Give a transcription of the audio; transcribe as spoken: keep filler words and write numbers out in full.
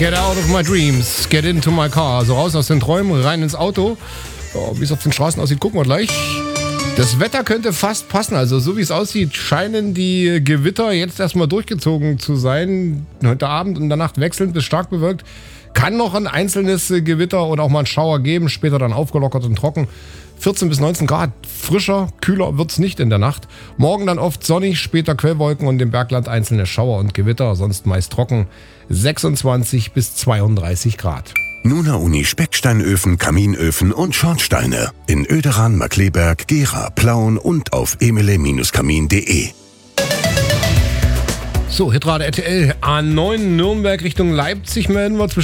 Get out of my dreams, get into my car. Also raus aus den Träumen, rein ins Auto. Oh, wie es auf den Straßen aussieht, gucken wir gleich. Das Wetter könnte fast passen. Also so wie es aussieht, scheinen die Gewitter jetzt erstmal durchgezogen zu sein. Heute Abend und in der Nacht wechselnd bis stark bewölkt. Kann noch ein einzelnes Gewitter oder auch mal einen Schauer geben, später dann aufgelockert und trocken. vierzehn bis neunzehn Grad, frischer, kühler wird's nicht in der Nacht. Morgen dann oft sonnig, später Quellwolken und im Bergland einzelne Schauer und Gewitter, sonst meist trocken. sechsundzwanzig bis zweiunddreißig Grad. Nuna Uni Specksteinöfen, Kaminöfen und Schornsteine. In Oederan, Markleberg, Gera, Plauen und auf emile Kamin punkt de. So, Hitrate R T L A neun Nürnberg Richtung Leipzig melden wir zwischen